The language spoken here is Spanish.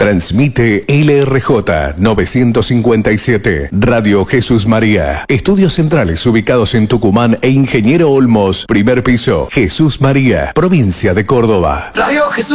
Transmite LRJ 957, Radio Jesús María. Estudios centrales ubicados en Tucumán e Ingeniero Olmos, primer piso, Jesús María, provincia de Córdoba. Radio Jesús.